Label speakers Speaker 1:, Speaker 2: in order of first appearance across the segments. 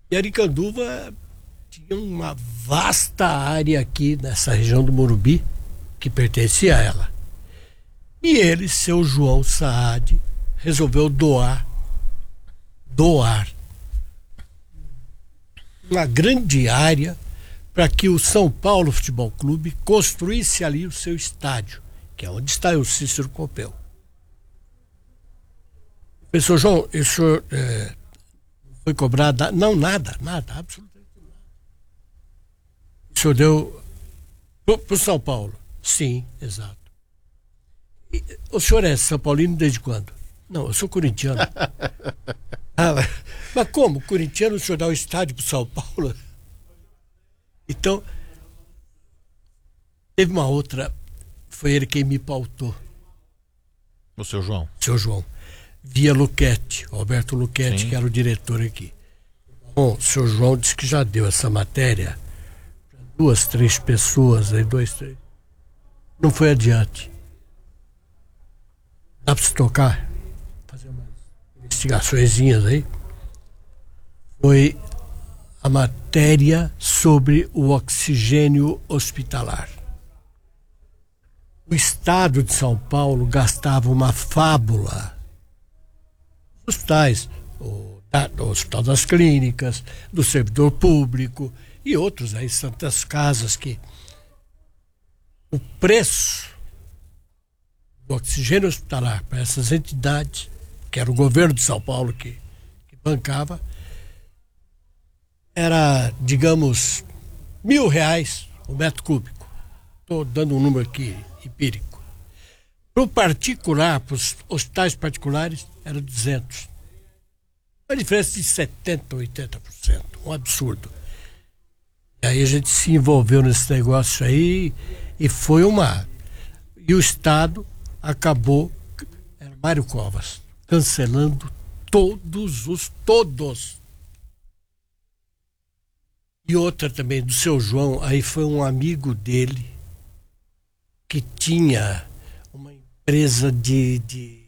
Speaker 1: E Aricanduva tinha uma vasta área aqui nessa região do Morumbi que pertencia a ela. E ele, seu João Saad, resolveu doar uma grande área para que o São Paulo Futebol Clube construísse ali o seu estádio, que é onde está o Cícero Pompeu. Professor João, isso foi cobrado? Não, nada, absolutamente nada. O senhor deu para o São Paulo? Sim, exato. E, o senhor é São Paulino desde quando? Não, eu sou corintiano. Mas como? Corintiano, o senhor dá o estádio para o São Paulo? Então, teve uma outra, foi ele quem me pautou.
Speaker 2: O seu João?
Speaker 1: Seu João. Via Luchetti, Roberto Luchetti, sim, que era o diretor aqui. Bom, o seu João disse que já deu essa matéria para 2, 3 pessoas, aí 2, 3. Não foi adiante. Dá para se tocar? Fazer umas investigaçõezinhas aí. Foi a matéria sobre o oxigênio hospitalar. O Estado de São Paulo gastava uma fábula. Hospitais, o Hospital das Clínicas, do Servidor Público e outros aí, tantas casas que o preço do oxigênio hospitalar para essas entidades, que era o governo de São Paulo que bancava, era, digamos, R$1.000 o metro cúbico. Estou dando um número aqui empírico. Para o particular, para os hospitais particulares, era 200. Uma diferença de 70%, 80%. Um absurdo. E aí a gente se envolveu nesse negócio aí e foi uma... E o Estado acabou, era Mário Covas, cancelando todos. E outra também, do seu João, aí foi um amigo dele que tinha uma empresa de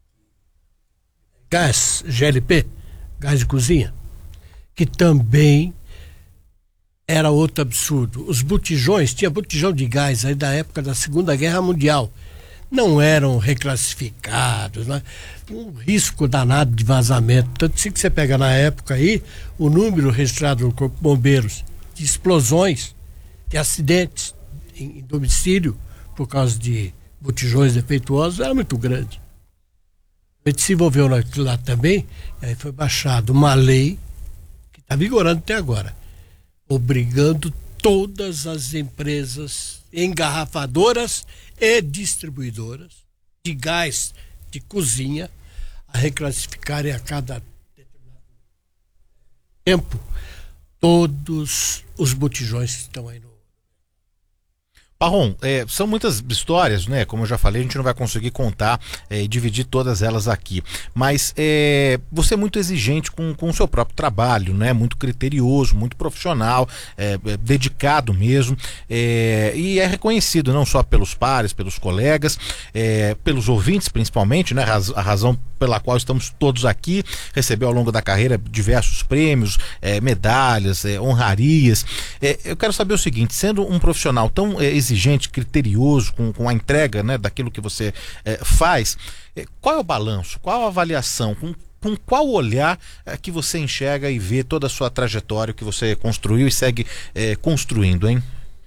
Speaker 1: gás, GLP, gás de cozinha, que também era outro absurdo. Os botijões, tinha botijão de gás aí da época da Segunda Guerra Mundial, não eram reclassificados, né? Um risco danado de vazamento. Tanto assim que você pega na época aí o número registrado no Corpo de Bombeiros de explosões, de acidentes em domicílio por causa de botijões defeituosos era muito grande. A gente se envolveu lá também, e aí foi baixada uma lei que está vigorando até agora, obrigando todas as empresas engarrafadoras e distribuidoras de gás de cozinha a reclassificarem a cada determinado tempo todos os botijões que estão aí no...
Speaker 2: Parrom, são muitas histórias, né? Como eu já falei, a gente não vai conseguir contar e dividir todas elas aqui. Mas você é muito exigente com o seu próprio trabalho, né? Muito criterioso, muito profissional, dedicado mesmo. E é reconhecido não só pelos pares, pelos colegas, pelos ouvintes principalmente, né? A razão pela qual estamos todos aqui. Recebeu ao longo da carreira diversos prêmios, medalhas, honrarias. Eu quero saber o seguinte, sendo um profissional tão exigente, criterioso, com a entrega, né, daquilo que você faz, qual é o balanço, qual a avaliação, com qual olhar que você enxerga e vê toda a sua trajetória que você construiu e segue construindo, hein?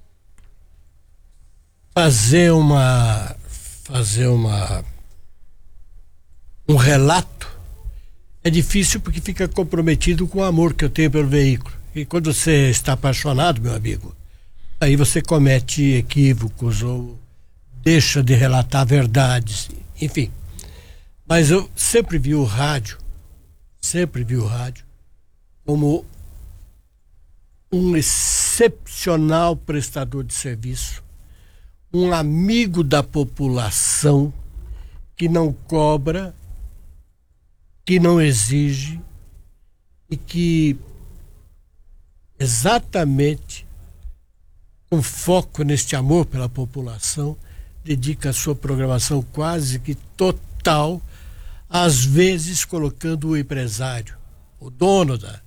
Speaker 1: Fazer um relato é difícil porque fica comprometido com o amor que eu tenho pelo veículo. E quando você está apaixonado, meu amigo, aí você comete equívocos ou deixa de relatar verdades, enfim. Mas eu sempre vi o rádio como um excepcional prestador de serviço, um amigo da população que não cobra, que não exige e que exatamente com foco neste amor pela população, dedica a sua programação quase que total, às vezes colocando o empresário, o dono da